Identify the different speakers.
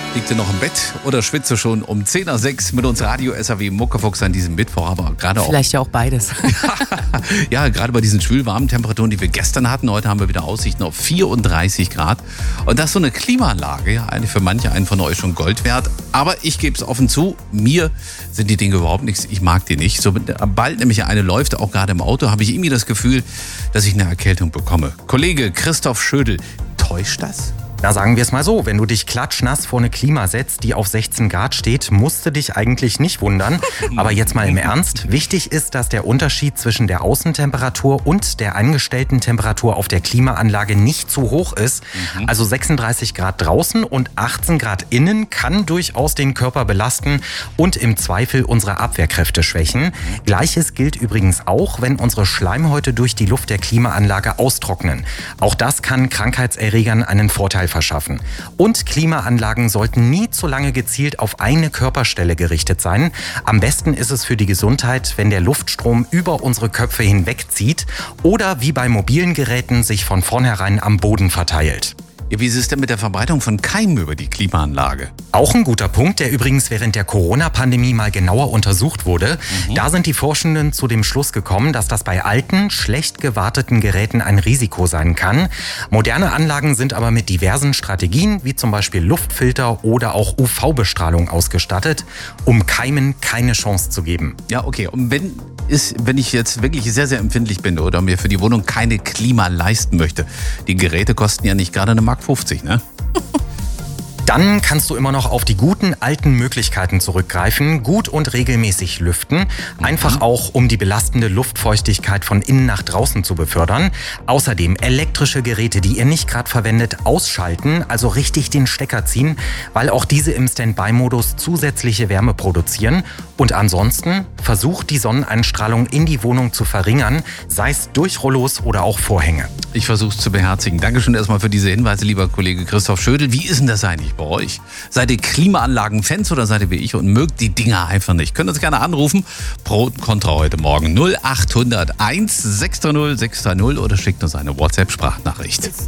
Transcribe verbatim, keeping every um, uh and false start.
Speaker 1: Liegt ihr noch im Bett oder schwitzt du schon um zehn nach sechs mit uns Radio S R W Muckefuchs an diesem Mittwoch? Aber gerade auch.
Speaker 2: Vielleicht ja auch beides.
Speaker 1: Ja, gerade bei diesen schwülwarmen Temperaturen, die wir gestern hatten. Heute haben wir wieder Aussichten auf vierunddreißig Grad. Und das ist so eine Klimaanlage, ja, eigentlich für manche einen von euch schon Gold wert. Aber ich gebe es offen zu, mir sind die Dinge überhaupt nichts. Ich mag die nicht. Sobald nämlich eine läuft, auch gerade im Auto, habe ich irgendwie das Gefühl, dass ich eine Erkältung bekomme. Kollege Christoph Schödel, täuscht das?
Speaker 3: Na, sagen wir es mal so, wenn du dich klatschnass vor eine Klima setzt, die auf sechzehn Grad steht, musst du dich eigentlich nicht wundern. Aber jetzt mal im Ernst, wichtig ist, dass der Unterschied zwischen der Außentemperatur und der eingestellten Temperatur auf der Klimaanlage nicht zu hoch ist. Mhm. Also sechsunddreißig Grad draußen und achtzehn Grad innen kann durchaus den Körper belasten und im Zweifel unsere Abwehrkräfte schwächen. Mhm. Gleiches gilt übrigens auch, wenn unsere Schleimhäute durch die Luft der Klimaanlage austrocknen. Auch das kann Krankheitserregern einen Vorteil verschaffen. Und Klimaanlagen sollten nie zu lange gezielt auf eine Körperstelle gerichtet sein. Am besten ist es für die Gesundheit, wenn der Luftstrom über unsere Köpfe hinwegzieht oder wie bei mobilen Geräten sich von vornherein am Boden verteilt.
Speaker 1: Ja, wie ist es denn mit der Verbreitung von Keimen über die Klimaanlage?
Speaker 3: Auch ein guter Punkt, der übrigens während der Corona-Pandemie mal genauer untersucht wurde. Mhm. Da sind die Forschenden zu dem Schluss gekommen, dass das bei alten, schlecht gewarteten Geräten ein Risiko sein kann. Moderne Anlagen sind aber mit diversen Strategien, wie zum Beispiel Luftfilter oder auch U V-Bestrahlung ausgestattet, um Keimen keine Chance zu geben.
Speaker 1: Ja, okay. Und wenn, ist, wenn ich jetzt wirklich sehr, sehr empfindlich bin oder mir für die Wohnung keine Klima leisten möchte, die Geräte kosten ja nicht gerade eine Mark fünfzig, ne?
Speaker 3: Dann kannst du immer noch auf die guten alten Möglichkeiten zurückgreifen, gut und regelmäßig lüften, einfach auch um die belastende Luftfeuchtigkeit von innen nach draußen zu befördern. Außerdem elektrische Geräte, die ihr nicht gerade verwendet, ausschalten, also richtig den Stecker ziehen, weil auch diese im Standby-Modus zusätzliche Wärme produzieren. Und ansonsten versucht die Sonneneinstrahlung in die Wohnung zu verringern, sei es durch Rollos oder auch Vorhänge.
Speaker 1: Ich versuche es zu beherzigen. Dankeschön erstmal für diese Hinweise, lieber Kollege Christoph Schödel. Wie ist denn das eigentlich bei euch? Seid ihr Klimaanlagen-Fans oder seid ihr wie ich und mögt die Dinger einfach nicht? Könnt uns gerne anrufen. Pro und Contra heute Morgen null acht hundert eins sechs drei null sechs drei null oder schickt uns eine WhatsApp-Sprachnachricht.